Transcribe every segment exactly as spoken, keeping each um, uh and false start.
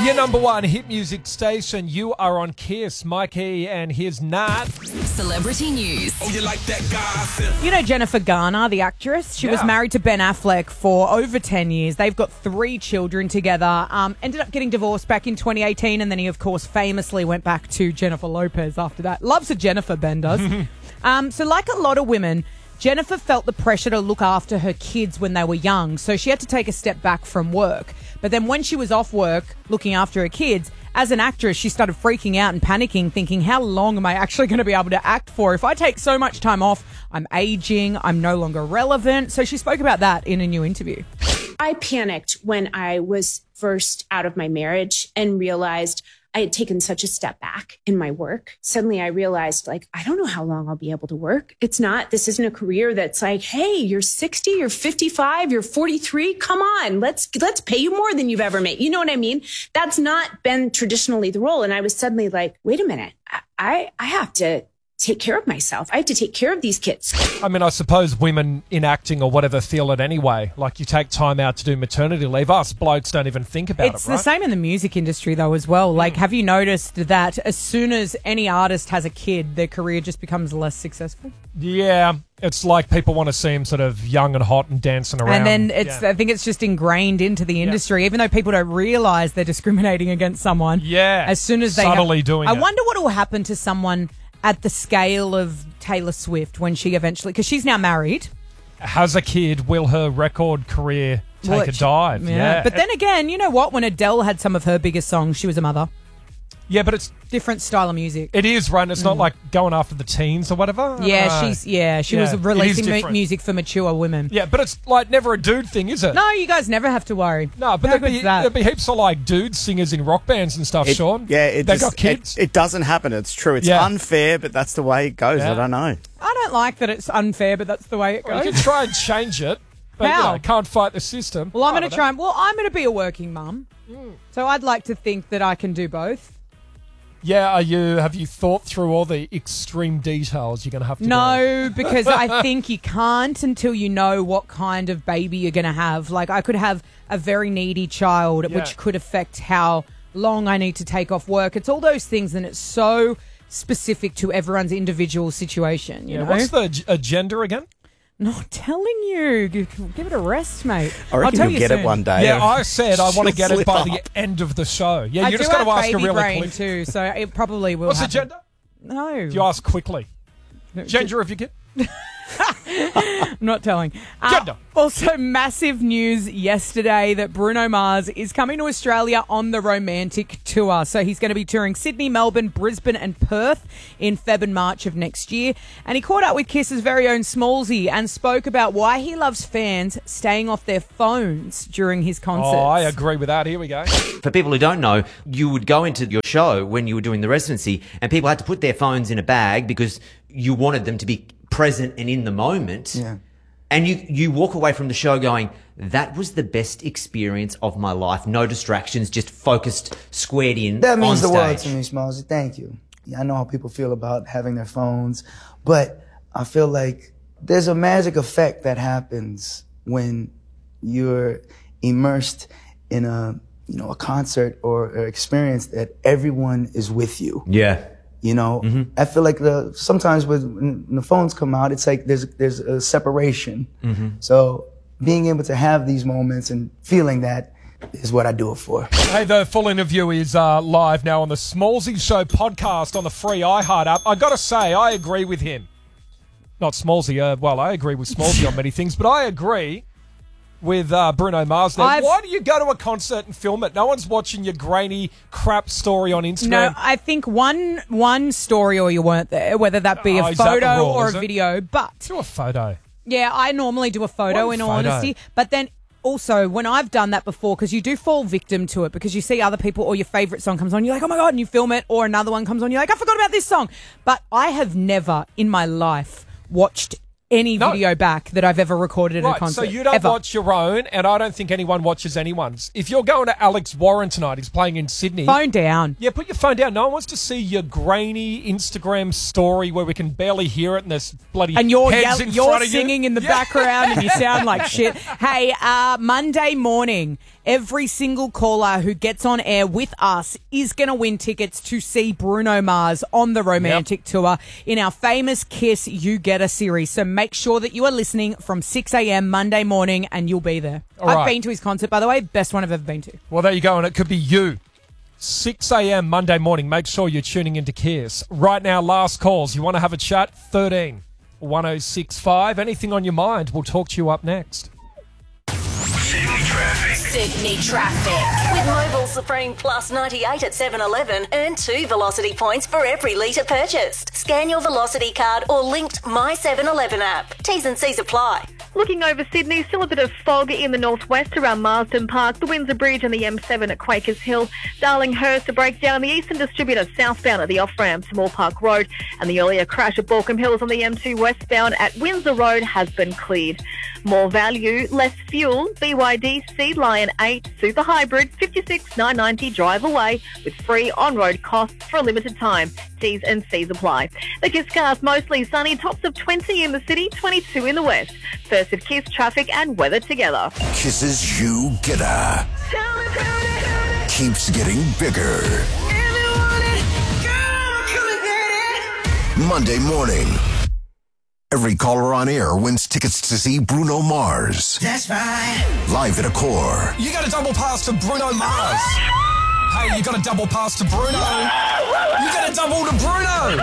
Your number one hit music station. You are on Kiss. Mikey and his Nat. Celebrity news. Oh, you like that gossip? You know Jennifer Garner, the actress? She Yeah. was married to Ben Affleck for over ten years. They've got three children together. Um, ended up getting divorced back in twenty eighteen, and then he, of course, famously went back to Jennifer Lopez after that. Loves a Jennifer, Ben does. um, so like a lot of women, Jennifer felt the pressure to look after her kids when they were young, so she had to take a step back from work. But then when she was off work looking after her kids, as an actress, she started freaking out and panicking, thinking, how long am I actually going to be able to act for? If I take so much time off, I'm aging, I'm no longer relevant. So she spoke about that in a new interview. I panicked when I was first out of my marriage and realized I had taken such a step back in my work. Suddenly I realized, like, I don't know how long I'll be able to work. It's not, this isn't a career that's like, hey, you're sixty, you're fifty-five, you're forty-three. Come on, let's, let's pay you more than you've ever made. You know what I mean? That's not been traditionally the role. And I was suddenly like, wait a minute, I, I have to take care of myself. I have to take care of these kids. I mean, I suppose women in acting or whatever feel it anyway. Like, you take time out to do maternity leave. Us blokes don't even think about It's it, right? the same in the music industry, though, as well. Like, have you noticed that as soon as any artist has a kid, their career just becomes less successful? Yeah, it's like people want to see him sort of young and hot and dancing around. And then it's, yeah. I think it's just ingrained into the industry, even though people don't realise they're discriminating against someone. Yeah, As soon as they subtly have, doing I it. wonder what will happen to someone at the scale of Taylor Swift when she eventually, because she's now married. Has a kid, will her record career take Well, a she- dive? Yeah. But then again, you know what? When Adele had some of her biggest songs, she was a mother. yeah, but it's Different style of music. it is, right? It's not like going after the teens or whatever. I don't yeah, know. she's yeah, she Yeah, was it is releasing mu- different. music for mature women. Yeah, but it's like never a dude thing, is it? No, you guys never have to worry. No, but How there'd good's be, that? there'd be heaps of like dude singers in rock bands and stuff, It- Sean. Yeah, it they just, got kids. It, it doesn't happen. It's true. It's Yeah. unfair, but that's the way it goes. Yeah. I don't know. I don't like that it's unfair, but that's the way it Well, you goes. can try and change it, but How? you know, can't fight the system. Well, I'm I going to don't try and, well, I'm going to be a working mum. So I'd like to think that I can do both. Yeah, are you? Have you thought through all the extreme details you're going to have to do? No, because I think you can't until you know what kind of baby you're going to have. Like, I could have a very needy child, Yeah. which could affect how long I need to take off work. It's all those things, and it's so specific to everyone's individual situation, you Yeah, know? what's the ag- agenda again? Not telling you. Give give it a rest, mate. I I'll reckon tell you'll you get soon. it one day. Yeah, I said I want to She'll get it slip by up. the end of the show. Yeah, I you do just got to have ask her baby really brain quickly. too, so it probably will What's the happen. agenda? No. You ask quickly. Gender of your kid? I'm not telling. Uh, Gender. also, massive news yesterday that Bruno Mars is coming to Australia on the Romantic Tour. So he's going to be touring Sydney, Melbourne, Brisbane and Perth in Feb and March of next year. And he caught up with Kiss's very own Smallsy and spoke about why he loves fans staying off their phones during his concerts. Oh, I agree with that. Here we go. For people who don't know, you would go into your show when you were doing the residency and people had to put their phones in a bag because you wanted them to be present and in the moment. Yeah. And you, you walk away from the show going, that was the best experience of my life. No distractions, just focused, squared in That means on the world stage. to me, Smallsy. Thank you. Yeah, I know how people feel about having their phones, but I feel like there's a magic effect that happens when you're immersed in a, you know, a concert or an experience that everyone is with you. Yeah. You know, Mm-hmm. I feel like the sometimes with, when the phones come out, it's like there's there's a separation. Mm-hmm. So being able to have these moments and feeling that is what I do it for. Hey, the full interview is uh, live now on the Smallsy Show podcast on the free iHeart app. I got to say, I agree with him. Not Smallsy. Uh, well, I agree with Smallsy on many things, but I agree with uh, Bruno Mars there. I've- Why do you go to a concert and film it? No one's watching your grainy crap story on Instagram. No, I think one one story or you weren't there, whether that be Oh, a is that the photo rule, or is a it? video. But Do a photo. yeah, I normally do a photo One in all photo. honesty. But then also when I've done that before, because you do fall victim to it, because you see other people or your favourite song comes on, you're like, oh my God, and you film it, or another one comes on, you're like, I forgot about this song. But I have never in my life watched any No. video back that I've ever recorded at a Right, concert. so you don't ever. watch your own, and I don't think anyone watches anyone's. If you're going to Alex Warren tonight, he's playing in Sydney. Phone down. Yeah, put your phone down. No one wants to see your grainy Instagram story where we can barely hear it and there's bloody And you're heads yell- in you're front of singing you. in the Yeah. background and you sound like shit. Hey, uh, Monday morning, every single caller who gets on air with us is going to win tickets to see Bruno Mars on the Romantic Tour in our famous Kiss You Get a series. So make sure that you are listening from six a.m. Monday morning and you'll be there. All I've right. been to his concert, by the way. Best one I've ever been to. Well, there you go, and it could be you. six a.m. Monday morning. Make sure you're tuning into Kiss. Right now, last calls. You want to have a chat? thirteen one oh six five. Anything on your mind? We'll talk to you up next. Sydney traffic. Sydney traffic. With Mobile Supreme Plus ninety-eight at seven eleven, earn two Velocity points for every litre purchased. Scan your Velocity card or linked My seven eleven app. T's and C's apply. Looking over Sydney, still a bit of fog in the northwest around Marsden Park, the Windsor Bridge and the M seven at Quakers Hill, Darlinghurst, a breakdown, the Eastern Distributor southbound at the off-ramp to Moore Park Road, and the earlier crash at Balcombe Hills on the M two westbound at Windsor Road has been cleared. More value, less fuel, B Y D Sea Lion eight Super Hybrid, fifty-six nine ninety drive away with free on-road costs for a limited time. T's and C's apply. The Kiss cars mostly sunny, tops of twenty in the city, twenty-two in the west. First of Kiss traffic and weather together. Kisses You Get a keeps getting bigger. Monday morning. Every caller on air wins tickets to see Bruno Mars. That's right. Live at Accor. You got a double pass to Bruno Mars. Hey, you got a double pass to Bruno. You got a double to Bruno.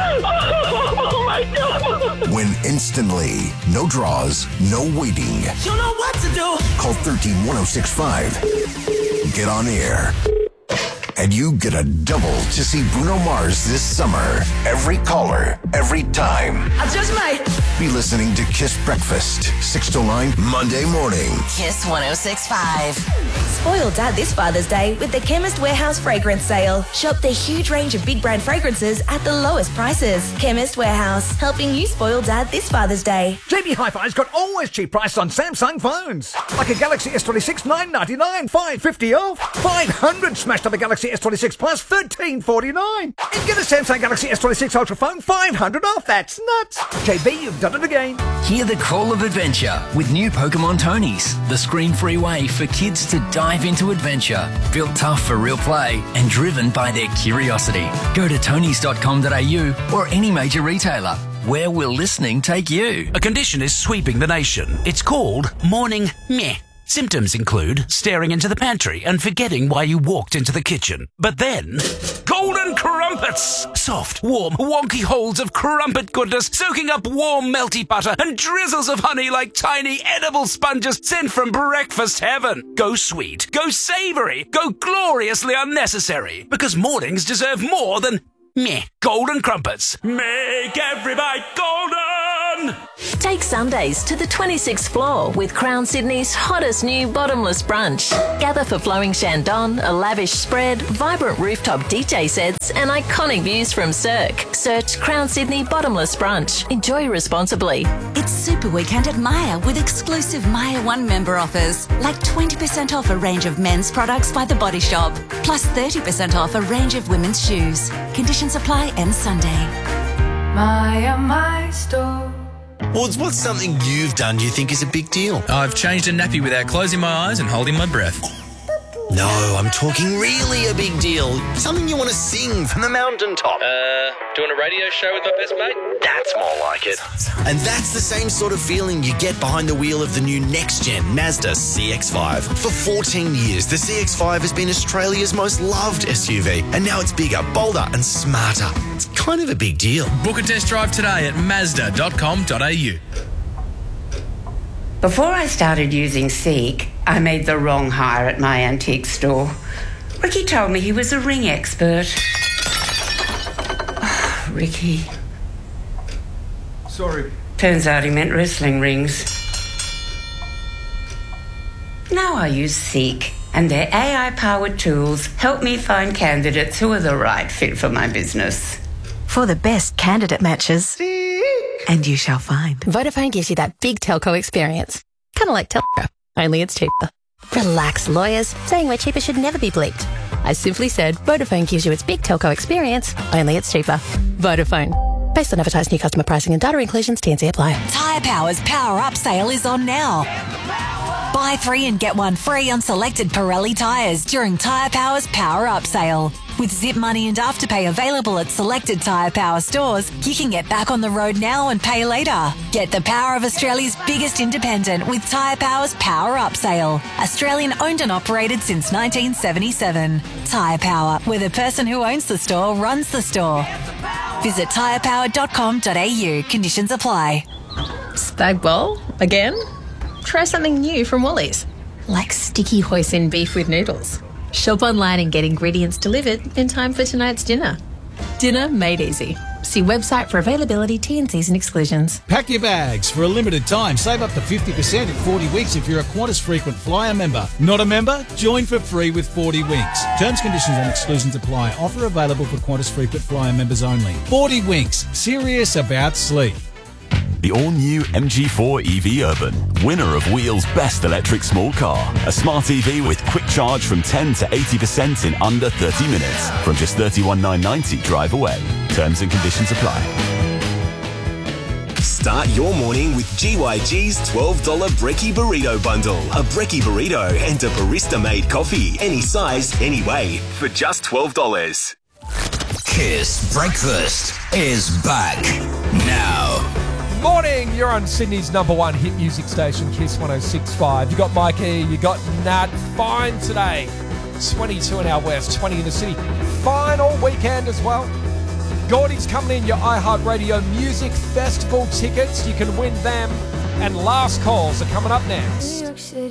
Oh my God. Win instantly. No draws, no waiting. You know what to do. Call one three one oh six five. Get on air. And you get a double to see Bruno Mars this summer. Every caller, every time. I just might. Be listening to Kiss Breakfast, six to nine, Monday morning. Kiss one oh six point five. Spoil Dad this Father's Day with the Chemist Warehouse fragrance sale. Shop the huge range of big brand fragrances at the lowest prices. Chemist Warehouse, helping you spoil Dad this Father's Day. J B Hi-Fi's got always cheap prices on Samsung phones. Like a Galaxy S twenty-six, nine ninety-nine, five fifty off. five hundred smashed up a Galaxy S twenty-six Plus, thirteen forty-nine. And get a Samsung Galaxy S twenty-six Ultra phone, five hundred off. That's nuts. J B, you've done it again. Hear the call of adventure with new Pokemon Tonys, the screen-free way for kids to dive into adventure. Built tough for real play and driven by their curiosity. Go to tonys dot com dot a u or any major retailer. Where will listening take you? A condition is sweeping the nation. It's called morning meh. Symptoms include staring into the pantry and forgetting why you walked into the kitchen. But then, golden crumpets! Soft, warm, wonky holes of crumpet goodness soaking up warm, melty butter and drizzles of honey like tiny edible sponges sent from breakfast heaven. Go sweet, go savoury, go gloriously unnecessary. Because mornings deserve more than meh. Golden crumpets. Make every bite golden! Take Sundays to the twenty-sixth floor with Crown Sydney's hottest new bottomless brunch. Gather for flowing Shandon, a lavish spread, vibrant rooftop D J sets, and iconic views from Cirque. Search Crown Sydney Bottomless Brunch. Enjoy responsibly. It's Super Weekend at Maya with exclusive Maya One member offers, like twenty percent off a range of men's products by The Body Shop, plus thirty percent off a range of women's shoes. Conditions apply end Sunday. Maya, my store. Woods, what's something you've done you think is a big deal? I've changed a nappy without closing my eyes and holding my breath. No, I'm talking really a big deal. Something you want to sing from the mountaintop. Uh, doing a radio show with my best mate? That's more like it. And that's the same sort of feeling you get behind the wheel of the new next-gen Mazda C X five. For fourteen years, the C X five has been Australia's most loved S U V, and now it's bigger, bolder and smarter. It's kind of a big deal. Book a test drive today at mazda dot com dot a u. Before I started using Seek, I made the wrong hire at my antique store. Ricky told me he was a ring expert. Oh, Ricky. Sorry. Turns out he meant wrestling rings. Now I use Seek, and their A I-powered tools help me find candidates who are the right fit for my business. For the best candidate matches, Seek. and you shall find. Vodafone gives you that big telco experience. Kind of like Telco, only it's cheaper. Relax, lawyers. Saying we're cheaper should never be bleeped. I simply said Vodafone gives you its big telco experience, only it's cheaper. Vodafone. Based on advertised new customer pricing and data inclusions, T and C apply. Tyre Power's Power Up sale is on now. Buy three and get one free on selected Pirelli tyres during Tyre Power's Power Up sale. With Zip Money and Afterpay available at selected Tyre Power stores, you can get back on the road now and pay later. Get the power of Australia's biggest independent with Tyre Power's Power Up sale. Australian owned and operated since nineteen seventy-seven. Tyre Power, where the person who owns the store runs the store. Visit tyre power dot com dot a u. Conditions apply. Spag bowl? Again? Try something new from Woolies. Like sticky hoisin beef with noodles. Shop online and get ingredients delivered in time for tonight's dinner. Dinner made easy. See website for availability, T and Cs and exclusions. Pack your bags. For a limited time, save up to fifty percent in forty weeks if you're a Qantas Frequent Flyer member. Not a member? Join for free with forty winks. Terms, conditions and exclusions apply. Offer available for Qantas Frequent Flyer members only. forty winks. Serious about sleep. The all-new M G four E V Urban, winner of Wheel's Best Electric Small Car. A smart E V with quick charge from ten to eighty percent in under thirty minutes. From just thirty-one thousand nine hundred ninety drive away. Terms and conditions apply. Start your morning with G Y G's twelve dollars Brekkie Burrito Bundle. A Brekkie Burrito and a barista-made coffee. Any size, any way, for just twelve dollars. Kiss Breakfast is back now. Morning, you're on Sydney's number one hit music station, Kiss one oh six point five. You got Mikey, you got Nat. Fine today. twenty-two in our west, twenty in the city. Fine all weekend as well. Gordy's coming in, your iHeartRadio Music Festival tickets. You can win them. And last calls are coming up next.